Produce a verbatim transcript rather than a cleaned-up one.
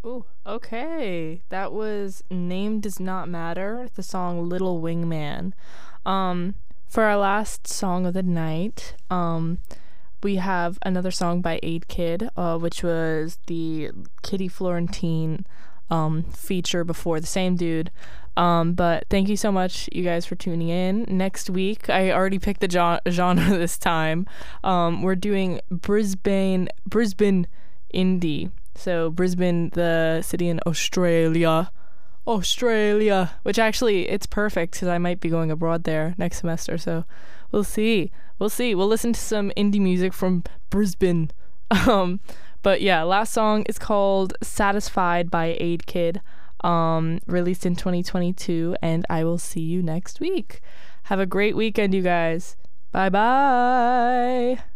Ooh, okay. That was Name Does Not Matter, the song Little Wingman. Um, for our last song of the night, um, we have another song by Aid Kid, uh, which was the Kitty Florentine um, feature before, the same dude. Um, but thank you so much, you guys, for tuning in. Next week, I already picked the jo- genre this time. Um, we're doing Brisbane, Brisbane indie. So Brisbane, the city in Australia. Australia, which actually it's perfect because I might be going abroad there next semester. So we'll see. We'll see. We'll listen to some indie music from Brisbane. Um, but yeah, last song is called "Satisfied" by Aid Kid, um, released in twenty twenty-two, and I will see you next week. Have a great weekend, you guys. Bye bye.